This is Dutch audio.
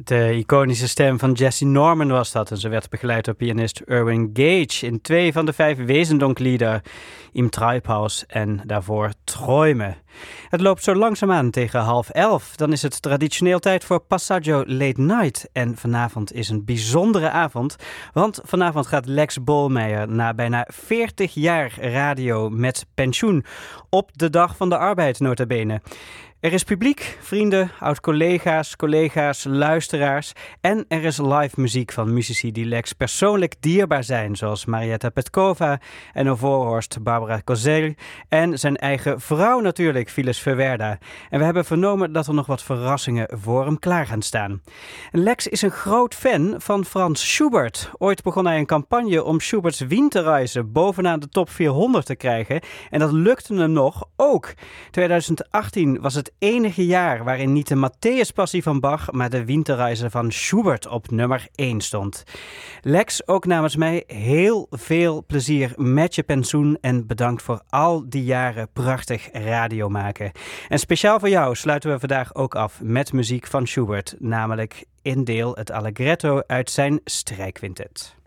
De iconische stem van Jessie Norman was dat en ze werd begeleid door pianist Irwin Gage in 2 van de 5 Wezendonck-lieder, Im Treibhaus en daarvoor Träume. Het loopt zo langzaamaan tegen 10:30. Dan is het traditioneel tijd voor Passaggio Late Night. En vanavond is een bijzondere avond, want vanavond gaat Lex Bolmeijer na bijna 40 jaar radio met pensioen. Op de Dag van de Arbeid nota bene. Er is publiek, vrienden, oud-collega's, luisteraars en er is live muziek van muzici die Lex persoonlijk dierbaar zijn, zoals Marietta Petkova, Enno Voorhorst, Barbara Kozel en zijn eigen vrouw natuurlijk, Phyllis Verwerda. En we hebben vernomen dat er nog wat verrassingen voor hem klaar gaan staan. Lex is een groot fan van Franz Schubert. Ooit begon hij een campagne om Schubert's Winterreise bovenaan de top 400 te krijgen en dat lukte hem nog ook. 2018 was het enige jaar waarin niet de Matthäus-passie van Bach, maar de Winterreise van Schubert op nummer 1 stond. Lex, ook namens mij heel veel plezier met je pensioen en bedankt voor al die jaren prachtig radio maken. En speciaal voor jou sluiten we vandaag ook af met muziek van Schubert, namelijk in deel het Allegretto uit zijn strijkquintet.